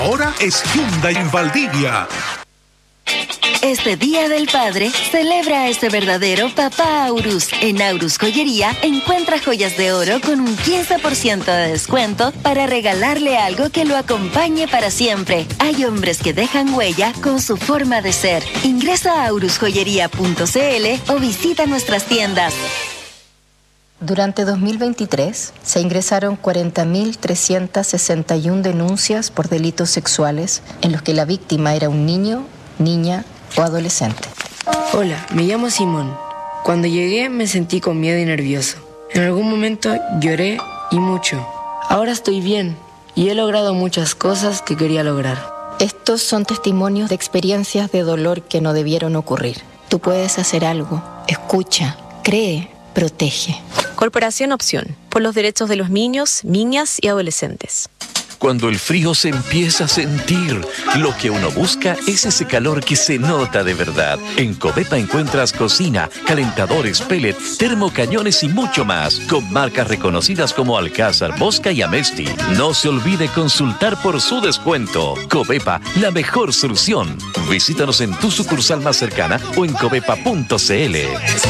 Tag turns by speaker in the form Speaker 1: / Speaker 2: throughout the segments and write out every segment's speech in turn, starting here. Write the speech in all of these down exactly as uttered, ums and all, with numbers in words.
Speaker 1: Ahora es Hyundai en Valdivia.
Speaker 2: Este Día del Padre, celebra a este verdadero papá Aurus. En Aurus Joyería, encuentra joyas de oro con un quince por ciento de descuento para regalarle algo que lo acompañe para siempre. Hay hombres que dejan huella con su forma de ser. Ingresa a aurus joyería punto c l o visita nuestras tiendas.
Speaker 3: Durante dos mil veintitrés se ingresaron cuarenta mil trescientas sesenta y una denuncias por delitos sexuales en los que la víctima era un niño, niña o adolescente.
Speaker 4: Hola, me llamo Simón. Cuando llegué me sentí con miedo y nervioso. En algún momento lloré y mucho. Ahora estoy bien y he logrado muchas cosas que quería lograr.
Speaker 3: Estos son testimonios de experiencias de dolor que no debieron ocurrir. Tú puedes hacer algo. Escucha, cree, protege.
Speaker 5: Corporación Opción, por los derechos de los niños, niñas y adolescentes.
Speaker 6: Cuando el frío se empieza a sentir, lo que uno busca es ese calor que se nota de verdad. En Covepa encuentras cocina, calentadores, pellet, termocañones y mucho más, con marcas reconocidas como Alcázar, Bosca y Amesti. No se olvide consultar por su descuento. Covepa, la mejor solución. Visítanos en tu sucursal más cercana o en covepa punto c l.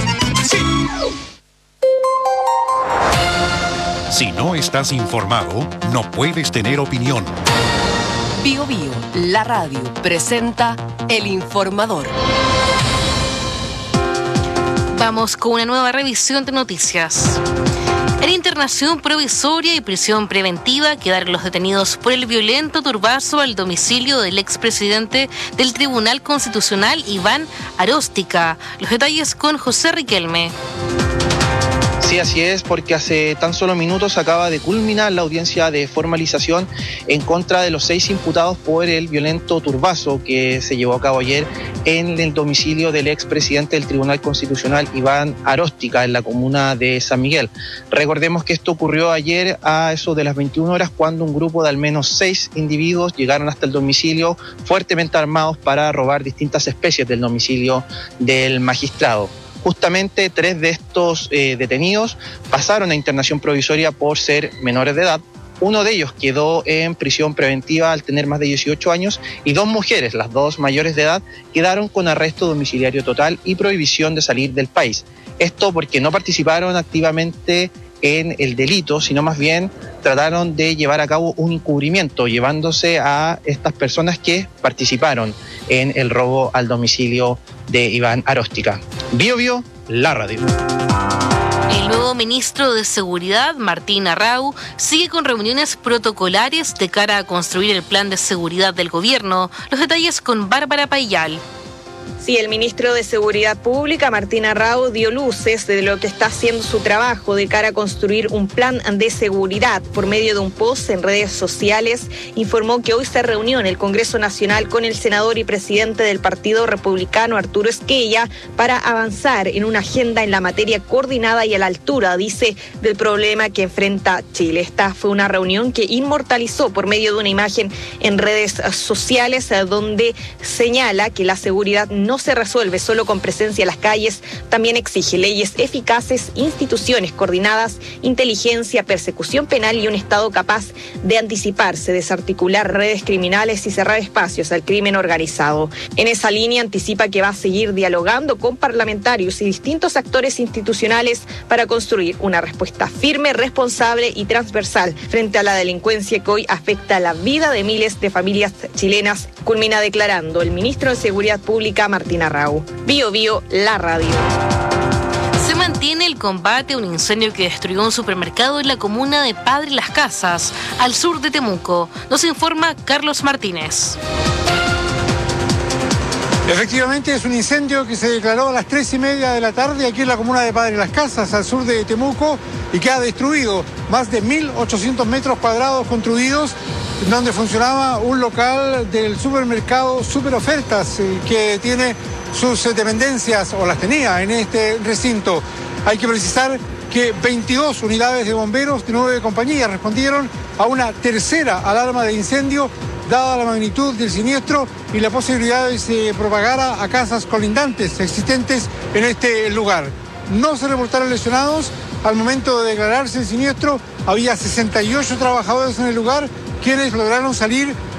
Speaker 1: Si no estás informado, no puedes tener opinión.
Speaker 7: Bio Bio, la radio, presenta El Informador.
Speaker 8: Vamos con una nueva revisión de noticias. En internación provisoria y prisión preventiva quedaron los detenidos por el violento turbazo al domicilio del expresidente del Tribunal Constitucional, Iván Aróstica. Los detalles con José Riquelme.
Speaker 9: Sí, así es, porque hace tan solo minutos acaba de culminar la audiencia de formalización en contra de los seis imputados por el violento turbazo que se llevó a cabo ayer en el domicilio del expresidente del Tribunal Constitucional, Iván Aróstica, en la comuna de San Miguel. Recordemos que esto ocurrió ayer a eso de las veintiuna horas, cuando un grupo de al menos seis individuos llegaron hasta el domicilio fuertemente armados para robar distintas especies del domicilio del magistrado. Justamente tres de estos eh, detenidos pasaron a internación provisoria por ser menores de edad. Uno de ellos quedó en prisión preventiva al tener más de dieciocho años y dos mujeres, las dos mayores de edad, quedaron con arresto domiciliario total y prohibición de salir del país. Esto porque no participaron activamente en el delito, sino más bien trataron de llevar a cabo un encubrimiento, llevándose a estas personas que participaron en el robo al domicilio de Iván Aróstica. Bio Bio, la radio.
Speaker 8: El nuevo ministro de Seguridad, Martín Arrau, sigue con reuniones protocolares de cara a construir el plan de seguridad del gobierno. Los detalles con Bárbara Payal.
Speaker 10: Sí, el ministro de Seguridad Pública, Martín Arrau, dio luces de lo que está haciendo su trabajo de cara a construir un plan de seguridad. Por medio de un post en redes sociales, informó que hoy se reunió en el Congreso Nacional con el senador y presidente del Partido Republicano, Arturo Esquella, para avanzar en una agenda en la materia coordinada y a la altura, dice, del problema que enfrenta Chile. Esta fue una reunión que inmortalizó por medio de una imagen en redes sociales, donde señala que la seguridad no se resuelve solo con presencia en las calles, también exige leyes eficaces, instituciones coordinadas, inteligencia, persecución penal y un Estado capaz de anticiparse, desarticular redes criminales y cerrar espacios al crimen organizado. En esa línea anticipa que va a seguir dialogando con parlamentarios y distintos actores institucionales para construir una respuesta firme, responsable y transversal frente a la delincuencia que hoy afecta la vida de miles de familias chilenas, culmina declarando el ministro de Seguridad Pública, Martín Arrau. Bio Bio, la radio.
Speaker 8: Se mantiene el combate a un incendio que destruyó un supermercado en la comuna de Padre Las Casas, al sur de Temuco. Nos informa Carlos Martínez.
Speaker 11: Efectivamente, es un incendio que se declaró a las tres y media de la tarde aquí en la comuna de Padre Las Casas, al sur de Temuco, y que ha destruido más de mil ochocientos metros cuadrados construidos, donde funcionaba un local del supermercado Super Ofertas, eh, que tiene sus eh, dependencias, o las tenía en este recinto. Hay que precisar que veintidós unidades de bomberos de nueve compañías respondieron a una tercera alarma de incendio, dada la magnitud del siniestro y la posibilidad de que se propagara a casas colindantes existentes en este lugar. No se reportaron lesionados. Al momento de declararse el siniestro, había sesenta y ocho trabajadores en el lugar, quienes lograron salir